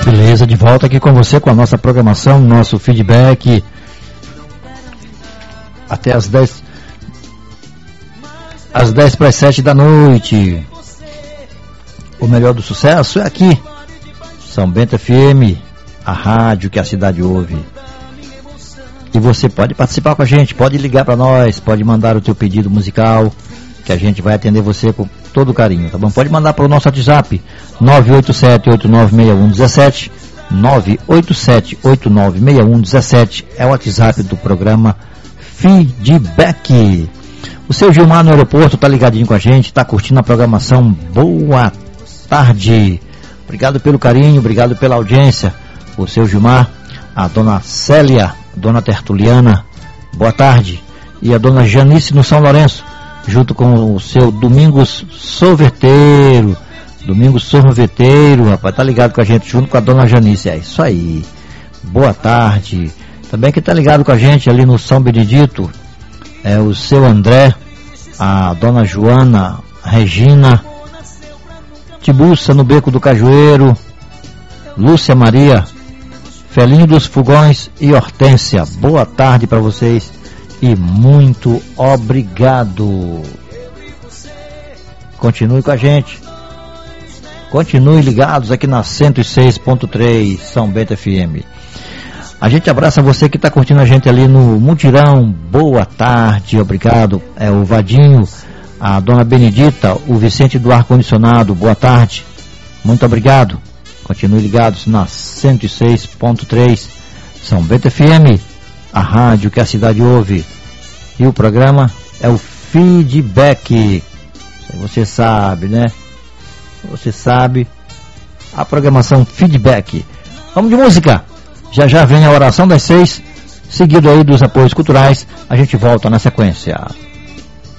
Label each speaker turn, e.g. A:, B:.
A: Beleza, de volta aqui com você com a nossa programação, nosso feedback até às 10 para as 7 da noite. O melhor do sucesso é aqui, São Bento FM, a rádio que a cidade ouve. E você pode participar com a gente, pode ligar para nós, pode mandar o teu pedido musical, que a gente vai atender você com todo carinho, tá bom? Pode mandar para o nosso WhatsApp 987-896117, 987-896117 é o WhatsApp do programa Feedback. O seu Gilmar no aeroporto tá ligadinho com a gente, tá curtindo a programação. Boa tarde, obrigado pelo carinho, obrigado pela audiência. O seu Gilmar, a dona Célia, dona Tertuliana, boa tarde, e a dona Janice no São Lourenço, junto com o seu Domingos Sorveteiro, rapaz, tá ligado com a gente, junto com a dona Janice, é isso aí, boa tarde. Também que tá ligado com a gente ali no São Benedito, é o seu André, a dona Joana, a Regina, Tibuça no Beco do Cajueiro, Lúcia Maria, Felinho dos Fogões e Hortência, boa tarde para vocês e muito obrigado. Continue com a gente, continue ligados aqui na 106.3 São Bento FM. A gente abraça você que está curtindo a gente ali no Mutirão, boa tarde, obrigado. É o Vadinho, a dona Benedita, o Vicente do Ar-Condicionado, boa tarde, muito obrigado. Continue ligados na 106.3 São Bento FM, a rádio que a cidade ouve. E o programa é o Feedback. Você sabe, né? Você sabe, a programação Feedback. Vamos de música. Já já vem a oração das 6, seguido aí dos apoios culturais. A gente volta na sequência.